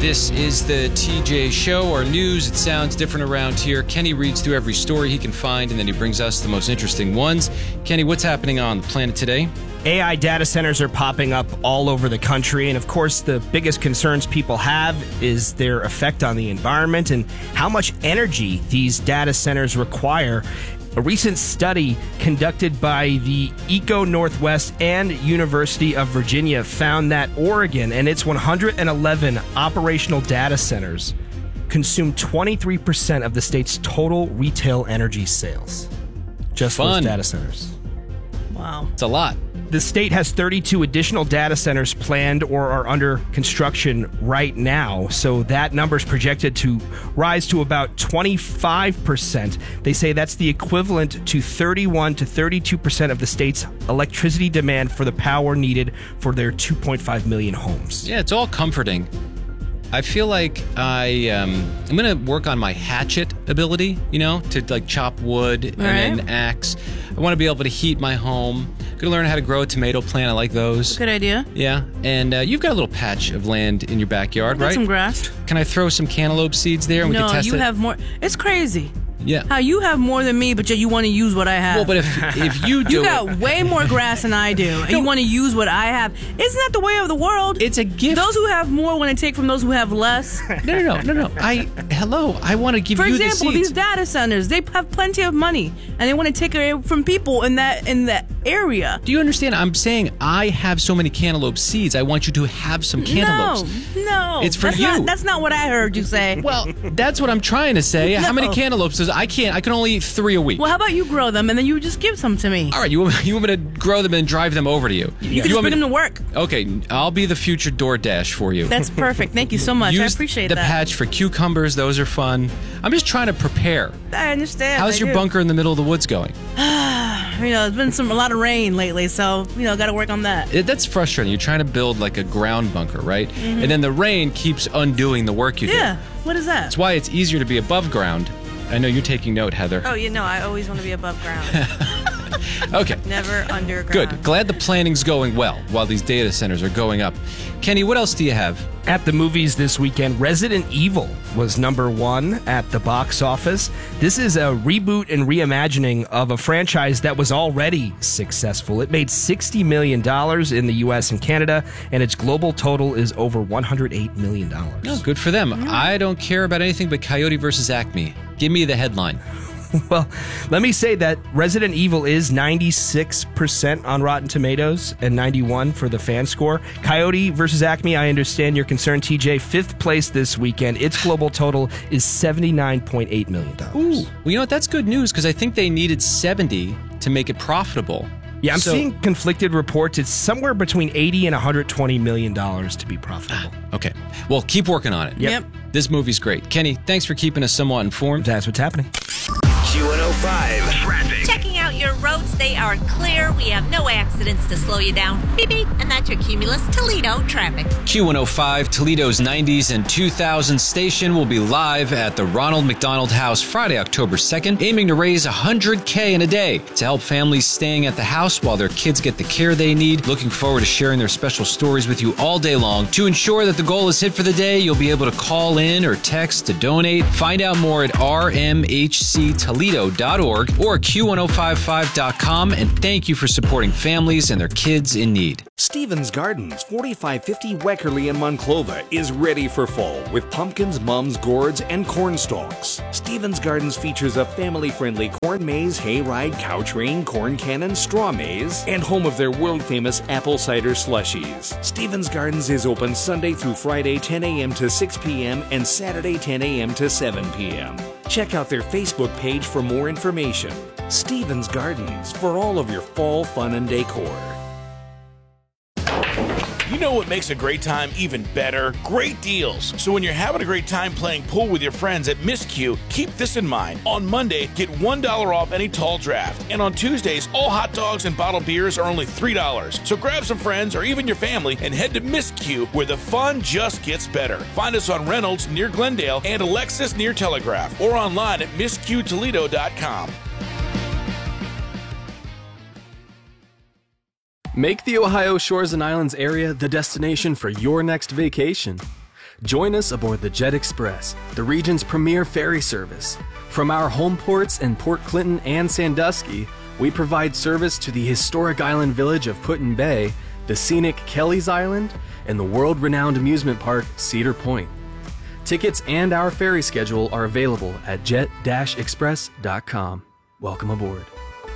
This is the TJ Show, our news. It sounds different around here. Kenny reads through every story he can find, and then he brings us the most interesting ones. Kenny, what's happening on the planet today? AI data centers are popping up all over the country, and of course the biggest concerns people have is their effect on the environment and how much energy these data centers require. A recent study conducted by the Eco Northwest and University of Virginia found that Oregon and its 111 operational data centers consume 23% of the state's total retail energy sales. Just those data centers. Wow. It's a lot. The state has 32 additional data centers planned or are under construction right now, so that number is projected to rise to about 25%. They say that's the equivalent to 31 to 32% of the state's electricity demand for the power needed for their 2.5 million homes. Yeah, it's all comforting. I feel like I'm going to work on my hatchet ability, to like chop wood and then axe. I want to be able to heat my home. Going to learn how to grow a tomato plant. I like those. Good idea. Yeah. And you've got a little patch of land in your backyard, right? Some grass. Can I throw some cantaloupe seeds there and we can test it? No, you have more. It's crazy. Yeah. How you have more than me, but yet you want to use what I have. Well, but if you do you got way more grass than I do, and you want to use what I have. Isn't that the way of the world? It's a gift. Those who have more want to take from those who have less. No. I want to give For you the example, seeds. these data centers, they have plenty of money, and they want to take it from people in that area. Do you understand? I'm saying I have so many cantaloupe seeds. I want you to have some cantaloupes. No. It's for you. That's not what I heard you say. Well, that's what I'm trying to say. How many cantaloupes does I can't? I can only eat 3 a week. Well, how about you grow them and then you just give some to me? All right, you want me to grow them and drive them over to you? You can just bring them to work. Okay, I'll be the future DoorDash for you. That's perfect. Thank you so much. I appreciate that. Use the patch for cucumbers. Those are fun. I'm just trying to prepare. I understand. How's your bunker in the middle of the woods going? It's been a lot of rain lately, so got to work on that. That's frustrating. You're trying to build like a ground bunker, right? Mm-hmm. And then the rain keeps undoing the work you do. Yeah. What is that? That's why it's easier to be above ground. I know you're taking note, Heather. Oh, I always want to be above ground. Okay. Never underground. Good. Glad the planning's going well while these data centers are going up. Kenny, what else do you have? At the movies this weekend, Resident Evil was #1 at the box office. This is a reboot and reimagining of a franchise that was already successful. It made $60 million in the U.S. and Canada, and its global total is over $108 million. Oh, good for them. Yeah. I don't care about anything but Coyote versus Acme. Give me the headline. Well, let me say that Resident Evil is 96% on Rotten Tomatoes and 91 for the fan score. Coyote versus Acme, I understand your concern, TJ. 5th place this weekend. Its global total is $79.8 million. Ooh. Well, you know what? That's good news because I think they needed 70 to make it profitable. Yeah, I'm seeing conflicted reports. It's somewhere between $80 and $120 million to be profitable. Okay. Well, keep working on it. Yep. This movie's great. Kenny, thanks for keeping us somewhat informed. That's what's happening. Q105 Traffic. Checking out your roads, they are clear. We have no accidents to slow you down. Beep, beep. And that's your Cumulus Toledo traffic. Q105, Toledo's 90s and 2000s station will be live at the Ronald McDonald House Friday, October 2nd, aiming to raise $100K in a day to help families staying at the house while their kids get the care they need. Looking forward to sharing their special stories with you all day long. To ensure that the goal is hit for the day, you'll be able to call in or text to donate. Find out more at rmhctoledo.org or Q1055.com, and thank you for supporting families and their kids in need. Stevens Gardens, 4550 Weckerly in Monclova, is ready for fall with pumpkins, mums, gourds, and corn stalks. Stevens Gardens features a family-friendly corn maze, hayride, cow train, corn cannon, straw maze, and home of their world-famous apple cider slushies. Stevens Gardens is open Sunday through Friday 10 a.m. to 6 p.m. and Saturday 10 a.m. to 7 p.m. Check out their Facebook page for more information. Stevens Gardens, for all of your fall fun and decor. You know what makes a great time even better? Great deals. So when you're having a great time playing pool with your friends at Miss Q, keep this in mind. On Monday, get $1 off any tall draft. And on Tuesdays, all hot dogs and bottled beers are only $3. So grab some friends or even your family and head to Miss Q, where the fun just gets better. Find us on Reynolds near Glendale and Alexis near Telegraph, or online at MissQToledo.com. Make the Ohio Shores and Islands area the destination for your next vacation. Join us aboard the Jet Express, the region's premier ferry service. From our home ports in Port Clinton and Sandusky, we provide service to the historic island village of Put-in-Bay, the scenic Kelly's Island, and the world-renowned amusement park Cedar Point. Tickets and our ferry schedule are available at jet-express.com. Welcome aboard.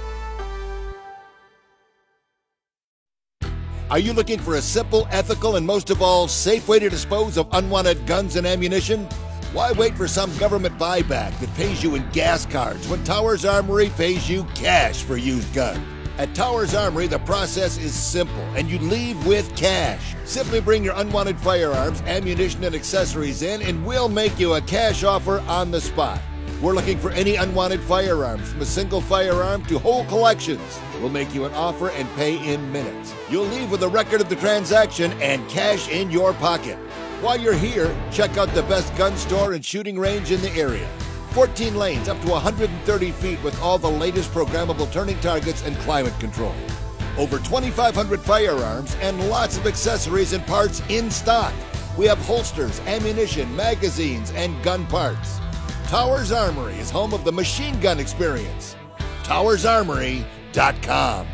Are you looking for a simple, ethical, and most of all, safe way to dispose of unwanted guns and ammunition? Why wait for some government buyback that pays you in gas cards when Towers Armory pays you cash for used guns? At Towers Armory, the process is simple, and you leave with cash. Simply bring your unwanted firearms, ammunition, and accessories in, and we'll make you a cash offer on the spot. We're looking for any unwanted firearms, from a single firearm to whole collections. We'll make you an offer and pay in minutes. You'll leave with a record of the transaction and cash in your pocket. While you're here, check out the best gun store and shooting range in the area. 14 lanes up to 130 feet with all the latest programmable turning targets and climate control. Over 2,500 firearms and lots of accessories and parts in stock. We have holsters, ammunition, magazines, and gun parts. Towers Armory is home of the machine gun experience. TowersArmory.com.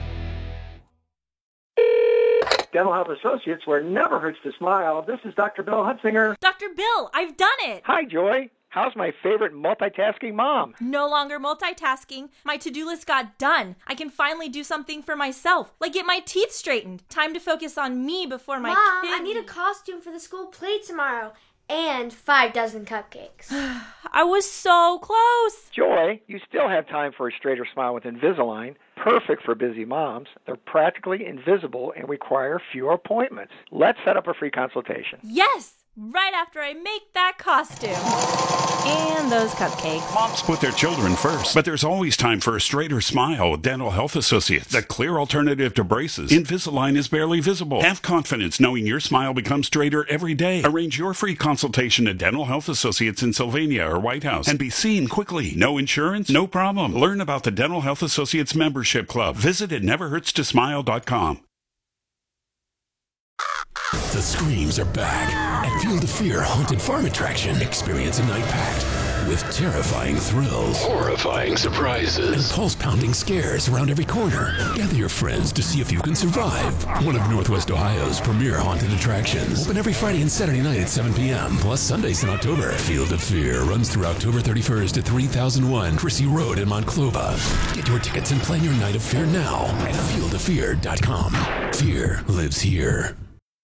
Dental Health Associates, where it never hurts to smile. This is Dr. Bill Hutzinger. Dr. Bill, I've done it. Hi, Joy. How's my favorite multitasking mom? No longer multitasking. My to-do list got done. I can finally do something for myself, like get my teeth straightened. Time to focus on me before my Mom, kids. I need a costume for the school play tomorrow. And 5 dozen cupcakes. I was so close. Joy, you still have time for a straighter smile with Invisalign. Perfect for busy moms. They're practically invisible and require fewer appointments. Let's set up a free consultation. Yes! Right after I make that costume. And those cupcakes. Moms put their children first, but there's always time for a straighter smile with Dental Health Associates, the clear alternative to braces. Invisalign is barely visible. Have confidence knowing your smile becomes straighter every day. Arrange your free consultation at Dental Health Associates in Sylvania or White House and be seen quickly. No insurance? No problem. Learn about the Dental Health Associates membership club. Visit at neverhurtstosmile.com. The screams are back at Field of Fear Haunted Farm Attraction. Experience a night packed with terrifying thrills, horrifying surprises, and pulse-pounding scares around every corner. Gather your friends to see if you can survive. One of Northwest Ohio's premier haunted attractions. Open every Friday and Saturday night at 7 p.m., plus Sundays in October. Field of Fear runs through October 31st at 3001 Chrissy Road in Monclova. Get your tickets and plan your night of fear now at fieldoffear.com. Fear lives here.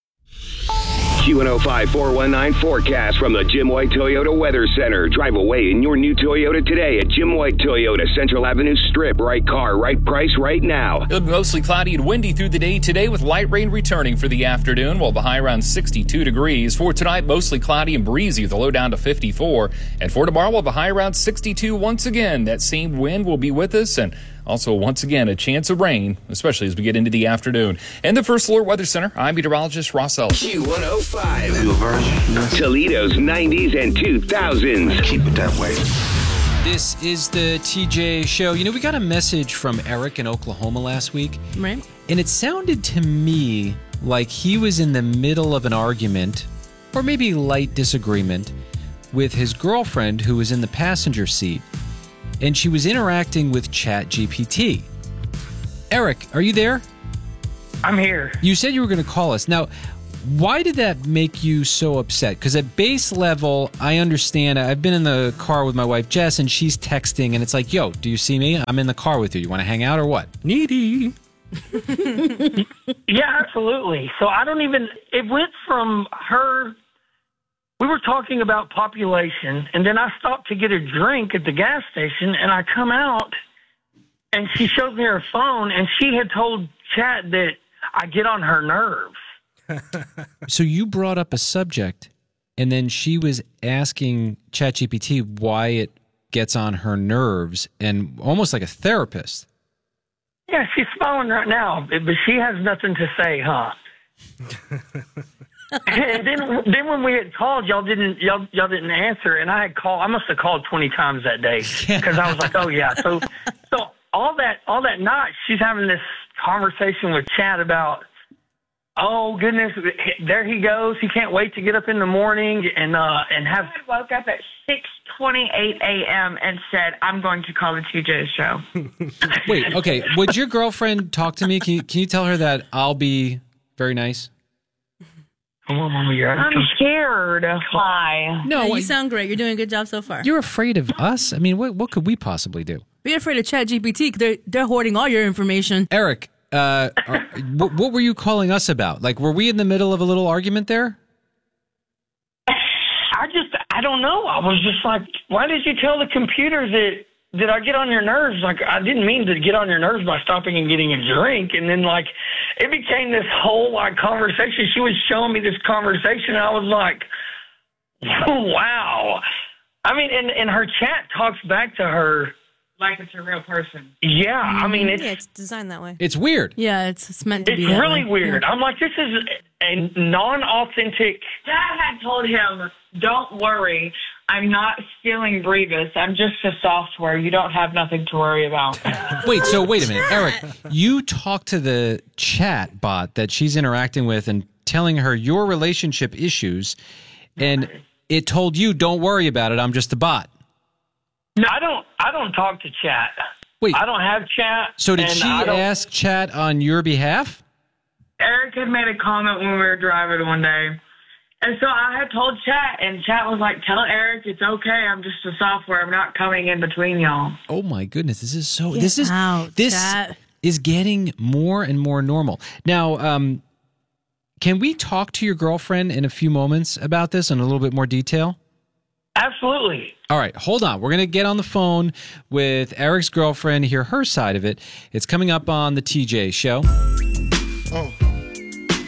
Q105 419 forecast from the Jim White Toyota Weather Center. Drive away in your new Toyota today at Jim White Toyota, Central Avenue Strip. Right car, right price, right now. It'll be mostly cloudy and windy through the day today with light rain returning for the afternoon, while the high around 62 degrees. For tonight, mostly cloudy and breezy with the low down to 54. And for tomorrow, we'll have a high around 62 once again. That same wind will be with us, and also, once again, a chance of rain, especially as we get into the afternoon. And the First Alert Weather Center, I'm meteorologist Ross Ellis. Q105. You a virgin? Toledo's 90s and 2000s. Keep it that way. This is the TJ Show. You know, we got a message from Eric in Oklahoma last week. Right. And it sounded to me like he was in the middle of an argument, or maybe light disagreement, with his girlfriend who was in the passenger seat. And she was interacting with ChatGPT. Eric, are you there? I'm here. You said you were going to call us. Now, why did that make you so upset? Because at base level, I understand. I've been in the car with my wife, Jess, and she's texting, and it's like, yo, do you see me? I'm in the car with you. You want to hang out or what? Needy. Yeah, absolutely. So it went from her. We were talking about population, and then I stopped to get a drink at the gas station, and I come out, and she shows me her phone, and she had told Chat that I get on her nerves. So you brought up a subject, and then she was asking ChatGPT why it gets on her nerves, and almost like a therapist. Yeah, she's smiling right now, but she has nothing to say, huh? And then when we had called, y'all didn't answer, and I must have called 20 times that day because I was like, oh yeah. So all that night, she's having this conversation with Chad about oh goodness, there he goes. He can't wait to get up in the morning and have. I woke up at 6:28 a.m. and said, I'm going to call the TJ show. Wait, okay. Would your girlfriend talk to me? Can you tell her that I'll be very nice? Come on, Mama, I'm scared. Hi. No, you sound great. You're doing a good job so far. You're afraid of us? I mean, what could we possibly do? Be afraid of ChatGPT. They're hoarding all your information. Eric, what were you calling us about? Like, were we in the middle of a little argument there? I don't know. I was just like, why did you tell the computer that I get on your nerves? Like, I didn't mean to get on your nerves by stopping and getting a drink. And then, like, it became this whole, like, conversation. She was showing me this conversation, and I was like, wow. I mean, and her chat talks back to her. Like it's a real person. Yeah, I mean, it's designed that way. It's weird. Yeah, it's meant to be It's that really way. weird. Yeah. I'm like, this is a non-authentic. Dad had told him, don't worry, I'm not stealing Brevis. I'm just a software. You don't have nothing to worry about. Wait a minute. Eric, you talked to the chat bot that she's interacting with and telling her your relationship issues, and it told you, don't worry about it, I'm just a bot. No, I don't talk to chat. Wait. I don't have chat. So did she ask chat on your behalf? Eric had made a comment when we were driving one day. And so I had told chat, and chat was like, tell Eric it's okay. I'm just a software. I'm not coming in between y'all. Oh my goodness, this is so. Get This is out, this chat. is getting more and more normal. Now, can we talk to your girlfriend in a few moments about this in a little bit more detail? Absolutely. All right, hold on. We're going to get on the phone with Eric's girlfriend, hear her side of it. It's coming up on the TJ Show. Oh,